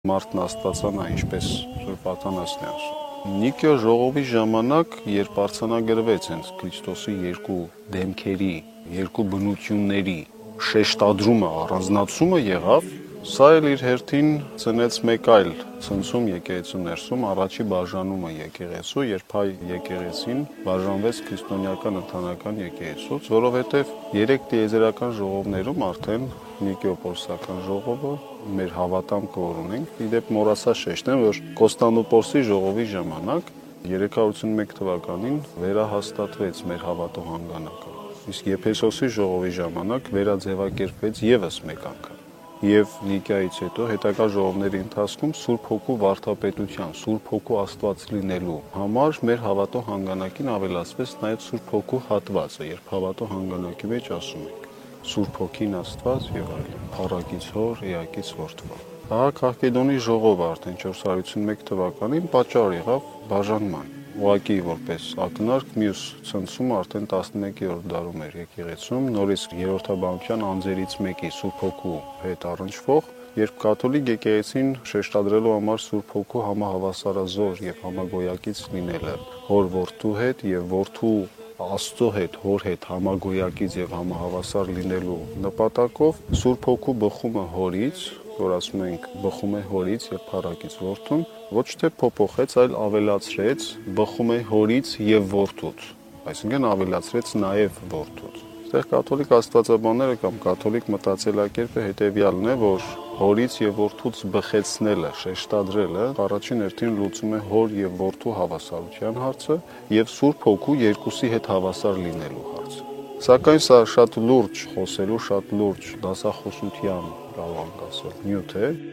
Մարդն Աստվածան է, ինչպես Սուրբ Աթանասն է ասում։ Նիկիա ժողովի ժամանակ, երբ արձանագրվեց հենց Քրիստոսի երկու դեմքերի, երկու բնությունների շեշտադրումը, առանձնացումը եղավ, սա էլ իր հերթին ծնեց մեկ այլ ցնցում եկեղեցու ներսում, առաջի բաժանումը եկեղեցու, երբ հայ եկեղեցին բաժանվեց քրիստոնեական ընտանեկան եկեղեցուց, որովհետև երեք տիեզերական ժողովներում արդեն Նիկեոպոլսական ժողովը մեր հավատամքը որ ունենք, իդեպ մոռացա շեշտեմ, որ Կոստանդնուպոլսի ժողովի ժամանակ 381 թվականին վերահաստատվեց մեր հավատո հանգանակը, իսկ Եփեսոսի ժողովի ժամանակ վերաձևակերպվեց եւս մեկ անգամ։ Եվ Նիկիայից հետո հետագա ժողովների ընթացքում Սուրբ Հոգու վարդապետության, Սուրբ Հոգու Աստված լինելու համար մեր հավատո հանգանակին ավելացվեց նաև Սուրբ Հոգու հատվածը, երբ հավատո հանգանակի մեջ ասում ենք Սուրբ Հոգին Աստված եւ այլն, Փառակից Հոր, Էակից Որդու։ Քաղաքակեդոնի ժողովը արդեն 451 թվականին պատճառ եղավ բաժանման։ Ուղղակի որպես ակնարկ մյուս ցնցումը արդեն 11-րդ դարում էր եկեղեցում, նորից երրորդաբանության անձերից մեկի Սուրբ Հոգու հետ առնչվող, երբ կաթոլիկ եկեղեցին շեշտադրելու համար Սուրբ Հոգու համահավասարազոր եւ համագոյակից լինելը, հոր որդու հետ եւ որդու Աստծո հետ, հոր հետ համագոյակից եւ համահավասար լինելու նպատակով Սուրբ Հոգու բխումը հորից, որ ասում ենք բխում է հորից եւ փառակից որդուն, ոչ թե փոփոխեց, այլ ավելացրեց բխում է հորից եւ որդուց, այսինքն ավելացրեց նաեւ որդուց։ Այստեղ կաթոլիկ աստվածաբանները կամ կաթոլիկ մտածելակերպը հետեւյալն է, որ հորից եւ որդուց բխեցնելը, շեշտադրելը առաջին հերթին լուծում է հոր եւ որդու հավասարության հարցը եւ Սուրբ Հոգու երկուսի հետ հավասար լինելու հարցը։ Սակայն սա շատ լուրջ խոսելու, շատ լուրջ դասախոսության կարող ենք ասել նյութ է,